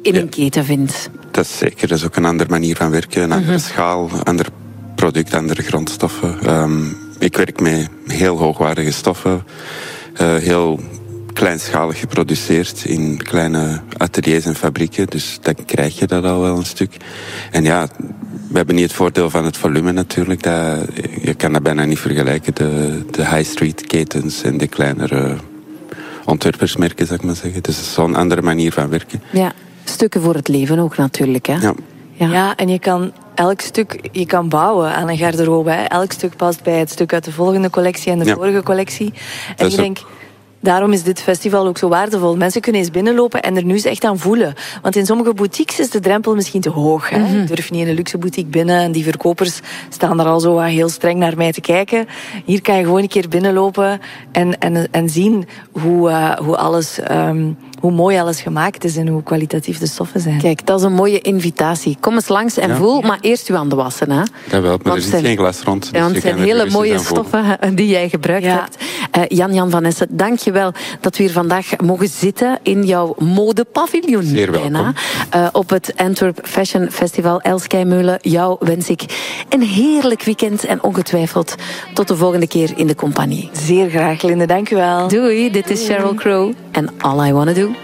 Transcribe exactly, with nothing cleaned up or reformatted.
in ja. een keten vindt. Dat is zeker. Dat is ook een andere manier van werken. Een andere mm-hmm. schaal, ander product, andere grondstoffen. Um, ik werk met heel hoogwaardige stoffen. Uh, heel kleinschalig geproduceerd in kleine ateliers en fabrieken. Dus dan krijg je dat al wel een stuk. En ja, we hebben niet het voordeel van het volume natuurlijk. Dat, je kan dat bijna niet vergelijken. De, de high street ketens en de kleinere ontwerpersmerken, zou ik maar zeggen. Dus het is zo'n andere manier van werken. Ja, stukken voor het leven ook natuurlijk. Hè? Ja. Ja. ja, en je kan elk stuk je kan bouwen aan een garderobe. Hè. Elk stuk past bij het stuk uit de volgende collectie en de ja. vorige collectie. En ik denk... Daarom is dit festival ook zo waardevol. Mensen kunnen eens binnenlopen en er nu eens echt aan voelen. Want in sommige boutiques is de drempel misschien te hoog. Hè? Mm-hmm. Ik durf niet in een luxe boutique binnen en die verkopers staan er al zo heel streng naar mij te kijken. Hier kan je gewoon een keer binnenlopen en, en, en zien hoe, uh, hoe, alles, um, hoe mooi alles gemaakt is en hoe kwalitatief de stoffen zijn. Kijk, dat is een mooie invitatie. Kom eens langs en ja. voel, maar eerst uw handen wassen. Hè? Dat wel, maar er is geen glas rond. Dus ja, want het zijn hele mooie stoffen die jij gebruikt ja. hebt. Uh, Jan-Jan van Essen, dank je wel dat we hier vandaag mogen zitten in jouw modepaviljoen. Zeer welkom. Uh, op het Antwerp Fashion Festival Els Keimeulen. Jou wens ik een heerlijk weekend en ongetwijfeld tot de volgende keer in de compagnie. Zeer graag, Linde. Dank u wel. Doei, dit is Sheryl Crow en All I Wanna Do.